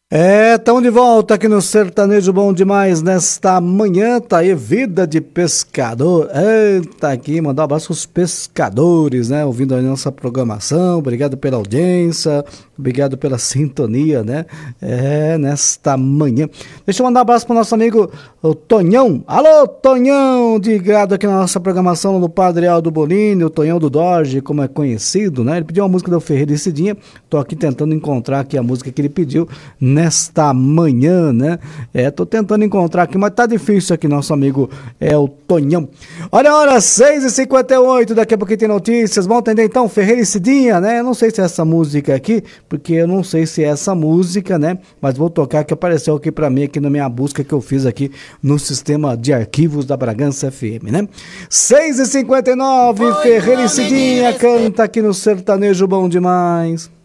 Estamos de volta aqui no Sertanejo Bom Demais nesta manhã, tá aí, vida de pescador. Eita, aqui, mandar um abraço pros pescadores, né, ouvindo a nossa programação, obrigado pela audiência, obrigado pela sintonia, né, nesta manhã. Deixa eu mandar um abraço pro nosso amigo o Tonhão. Alô, Tonhão, ligado aqui na nossa programação no Padre Aldo Bolini, o Tonhão do Dodge, como é conhecido, né, ele pediu uma música do Ferreira e Cidinha, tô aqui tentando encontrar aqui a música que ele pediu, nesta manhã, né? Tô tentando encontrar aqui, mas tá difícil aqui, nosso amigo o Tonhão. Olha a hora, 6h58, daqui a pouquinho tem notícias. Vamos atender então Ferreira e Cidinha, né? Eu não sei se é essa música aqui, porque eu não sei se é essa música, né? Mas vou tocar, que apareceu aqui pra mim, aqui na minha busca que eu fiz aqui no sistema de arquivos da Bragança FM, né? 6h59, Ferreira e Cidinha canta aqui no Sertanejo Bom Demais.